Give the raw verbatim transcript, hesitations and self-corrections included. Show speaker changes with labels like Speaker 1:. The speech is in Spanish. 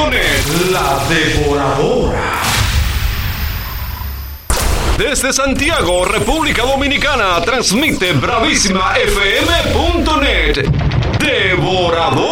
Speaker 1: punto net. La Devoradora. Desde Santiago, República Dominicana, transmite bravísima f m punto net. Devoradora.